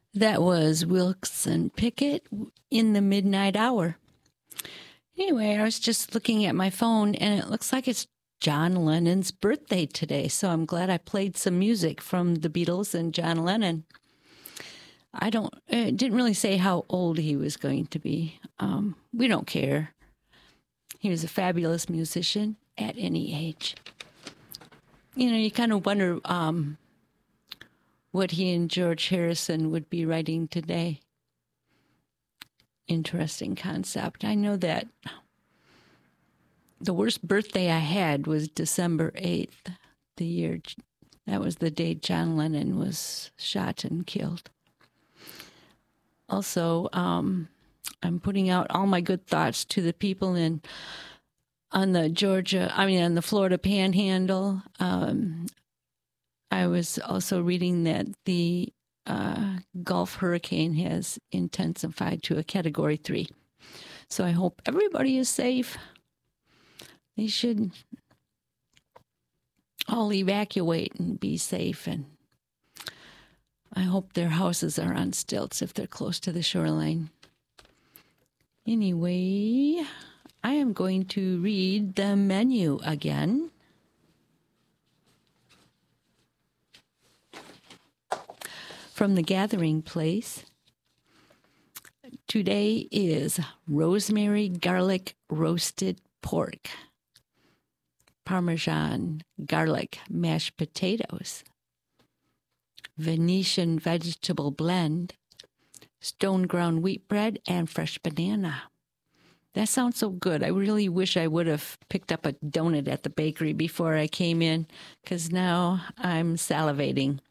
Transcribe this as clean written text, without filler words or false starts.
That was Wilson Pickett in the Midnight Hour. Anyway, I was just looking at my phone and it looks like it's John Lennon's birthday today. So I'm glad I played some music from the Beatles and John Lennon. It didn't really say how old he was going to be. We don't care. He was a fabulous musician at any age. You know, you kind of wonder what he and George Harrison would be writing today. Interesting concept. I know that the worst birthday I had was December 8th, that was the day John Lennon was shot and killed. Also, I'm putting out all my good thoughts to the people on the Florida Panhandle. I was also reading that the Gulf hurricane has intensified to a Category 3. So I hope everybody is safe. They should all evacuate and be safe. And I hope their houses are on stilts if they're close to the shoreline. Anyway, I am going to read the menu again. From the Gathering Place. Today is rosemary garlic roasted pork, Parmesan garlic mashed potatoes, Venetian vegetable blend, stone ground wheat bread, and fresh banana. That sounds so good. I really wish I would have picked up a donut at the bakery before I came in, because now I'm salivating.